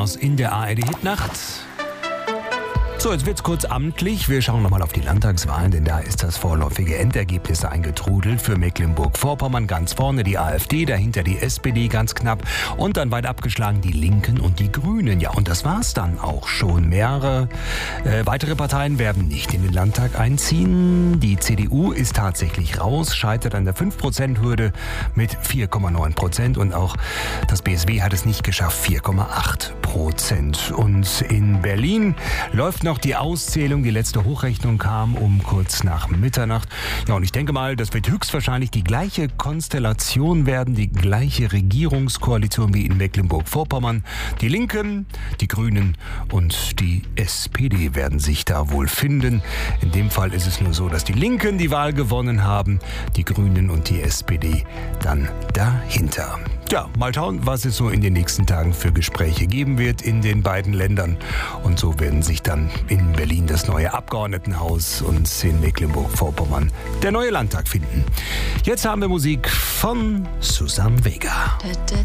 Stars in der ARD-Hitnacht. So, jetzt wird's kurz amtlich. Wir schauen nochmal auf die Landtagswahlen, denn da ist das vorläufige Endergebnis eingetrudelt. Für Mecklenburg-Vorpommern ganz vorne die AfD, dahinter die SPD ganz knapp und dann weit abgeschlagen die Linken und die Grünen. Ja, und das war's dann auch schon. Mehrere weitere Parteien werden nicht in den Landtag einziehen. Die CDU ist tatsächlich raus, scheitert an der 5%-Hürde mit 4,9% und auch das BSW hat es nicht geschafft, 4,8%. Und in Berlin läuft noch die Auszählung. Die letzte Hochrechnung kam um kurz nach Mitternacht. Ja, und ich denke mal, das wird höchstwahrscheinlich die gleiche Konstellation werden, die gleiche Regierungskoalition wie in Mecklenburg-Vorpommern. Die Linken, die Grünen und die SPD werden sich da wohl finden. In dem Fall ist es nur so, dass die Linken die Wahl gewonnen haben, die Grünen und die SPD dann dahinter. Ja, mal schauen, was es so in den nächsten Tagen für Gespräche geben wird in den beiden Ländern. Und so werden sich dann in Berlin das neue Abgeordnetenhaus und in Mecklenburg-Vorpommern der neue Landtag finden. Jetzt haben wir Musik von Suzanne Vega.